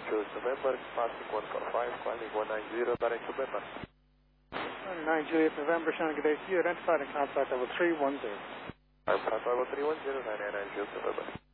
Juliet November, passing 145, calling 190, direct to November. 9 Juliet November, Shannon, good day to you. Identified and contact level 310. I'm contact level 310, 999 Juliet November.